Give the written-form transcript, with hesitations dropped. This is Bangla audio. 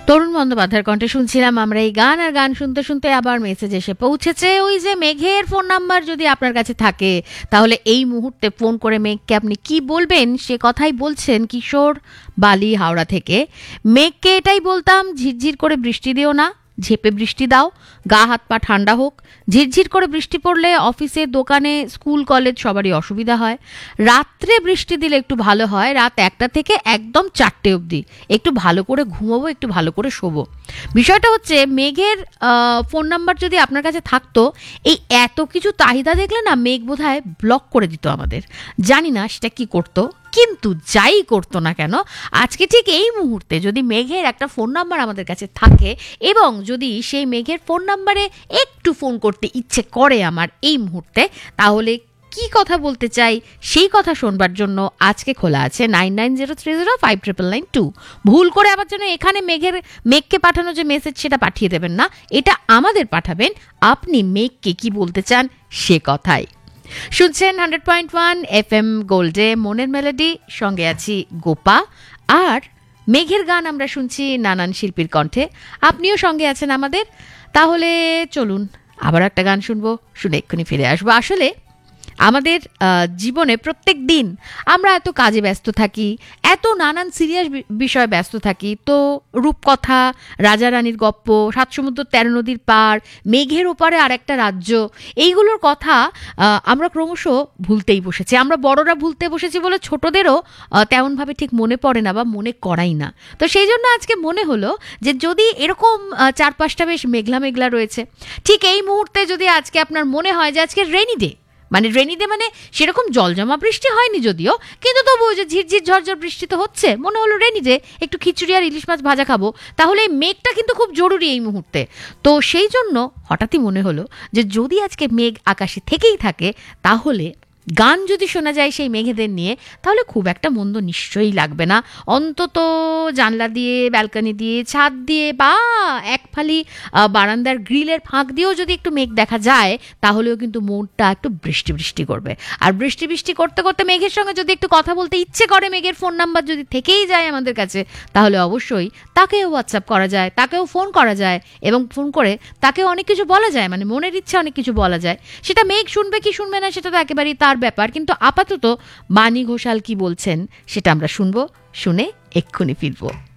তরুণ বন্দ্যোপাধ্যায়ের কণ্ঠে শুনছিলাম আমরা এই গান। আর গান শুনতে শুনতে আবার মেসেজ এসে পৌঁছেছে, ওই যে মেঘের ফোন নাম্বার যদি আপনার কাছে থাকে তাহলে এই মুহূর্তে ফোন করে মেঘকে আপনি কি বলবেন সে কথাই বলছেন কিশোর বালি হাওড়া থেকে। মেঘকে এটাই বলতাম, ঝিরঝির করে বৃষ্টি দিও না, ঝেপে বৃষ্টি দাও, গা হাত পা ঠান্ডা হোক। ঝিরঝির করে বৃষ্টি পড়লে অফিসে দোকানে স্কুল কলেজ সবারই অসুবিধা হয়। রাত্রে বৃষ্টি দিলে একটু ভালো হয়, রাত 1টা থেকে একদম 4টে অবধি একটু ভালো করে ঘুমোবো, একটু ভালো করে শোবো। বিষয়টা হচ্ছে মেঘের ফোন নাম্বার যদি আপনার কাছে থাকতো, এই এত কিছু চাহিদা দেখলে না মেঘ বোধহয় ব্লক করে দিত আমাদের। জানি না সেটা কি করতো, কিন্তু যাই করতো না কেন আজকে ঠিক এই মুহূর্তে যদি মেঘের একটা ফোন নাম্বার আমাদের কাছে থাকে এবং যদি সেই মেঘের ফোন নাম্বারে একটু ফোন করতে ইচ্ছে করে আমার এই মুহূর্তে, তাহলে কি কথা বলতে চাই সেই কথা শোনবার জন্য আজকে খোলা আছে 9903059992। ভুল করে আবার যেন এখানে মেঘকে পাঠানো যে মেসেজ সেটা পাঠিয়ে দেবেন না, এটা আমাদের পাঠাবেন আপনি মেঘকে কি বলতে চান সে কথাই। শুনছেন 100.1 FM গোল্ডে মনের মেলোডি, সঙ্গে আছি গোপা। আর মেঘের গান আমরা শুনছি নানান শিল্পীর কণ্ঠে, আপনিও সঙ্গে আছেন আমাদের। তাহলে চলুন আবার একটা গান শুনবো, শুনে এক্ষুনি ফিরে আসবো। আসলে আমাদের জীবনে প্রত্যেক দিন আমরা এত কাজে ব্যস্ত থাকি, এত নানান সিরিয়াস বিষয়ে ব্যস্ত থাকি, তো রূপকথা, রাজা রানীর গপ্প, 7 সমুদ্র 13 নদীর পার, মেঘের ওপারে আর একটা রাজ্য, এইগুলোর কথা আমরা ক্রমশ ভুলতেই বসেছি। আমরা বড়রা ভুলতে বসেছি বলে ছোটদেরও তেমনভাবে ঠিক মনে পড়ে না বা মনে করাই না। তো সেই জন্য আজকে মনে হলো যে যদি এরকম চারপাশটা বেশ মেঘলা মেঘলা রয়েছে, ঠিক এই মুহূর্তে যদি আজকে আপনার মনে হয় যে আজকে রেনি ডে, মানে সেরকম জলজমা বৃষ্টি হয়নি যদিও, কিন্তু তবু যে ঝিরঝির ঝরঝর বৃষ্টি তো হচ্ছে, মনে হলো রেনি ডে, একটু খিচুড়ি আর ইলিশ মাছ ভাজা খাবো, তাহলে এই মেঘটা কিন্তু খুব জরুরি এই মুহূর্তে। তো সেই জন্য হঠাৎই মনে হলো যে যদি আজকে মেঘ আকাশে থেকেই থাকে, তাহলে গান যদি শোনা যায় সেই মেঘেদের নিয়ে, তাহলে খুব একটা মন্দ নিশ্চয়ই লাগবে না। অন্তত জানলা দিয়ে, ব্যালকনি দিয়ে, ছাদ দিয়ে বা এক ফালি বারান্দার গ্রিলের ফাঁক দিয়েও যদি একটু মেঘ দেখা যায়, তাহলেও কিন্তু মনটা একটু বৃষ্টি বৃষ্টি করবে। আর বৃষ্টি বৃষ্টি করতে করতে মেঘের সঙ্গে যদি একটু কথা বলতে ইচ্ছে করে, মেঘের ফোন নাম্বার যদি থেকেই যায় আমাদের কাছে, তাহলে অবশ্যই তাকেও হোয়াটসঅ্যাপ করা যায়, তাকেও ফোন করা যায়, এবং ফোন করে তাকেও অনেক কিছু বলা যায়, মানে মনের ইচ্ছে অনেক কিছু বলা যায়। সেটা মেঘ শুনবে কি শুনবে না সেটা তো একেবারেই তার ব্যাপার, কিন্তু আপাতত বাণী ঘোষাল কি বলছেন সেটা আমরা শুনবো, শুনে এক্ষুনি ফিরবো।